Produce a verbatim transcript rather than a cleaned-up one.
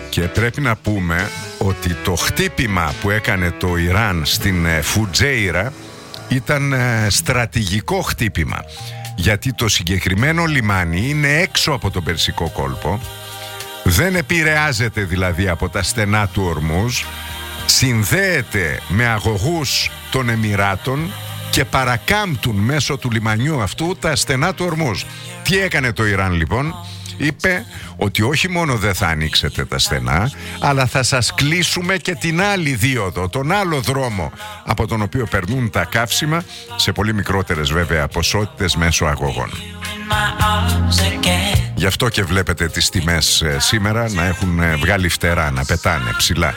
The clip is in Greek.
Και πρέπει να πούμε ότι το χτύπημα που έκανε το Ιράν στην Φουτζέιρα ήταν στρατηγικό χτύπημα, γιατί το συγκεκριμένο λιμάνι είναι έξω από τον Περσικό κόλπο, δεν επηρεάζεται δηλαδή από τα στενά του Ορμούζ, συνδέεται με αγωγούς των Εμιράτων και παρακάμπτουν μέσω του λιμανιού αυτού τα στενά του Ορμούζ. Τι έκανε το Ιράν λοιπόν? Είπε ότι όχι μόνο δεν θα ανοίξετε τα στενά, αλλά θα σας κλείσουμε και την άλλη δίωδο, τον άλλο δρόμο από τον οποίο περνούν τα καύσιμα, σε πολύ μικρότερες βέβαια ποσότητες μέσω αγωγών. Γι' αυτό και βλέπετε τις τιμές σήμερα να έχουν βγάλει φτερά, να πετάνε ψηλά.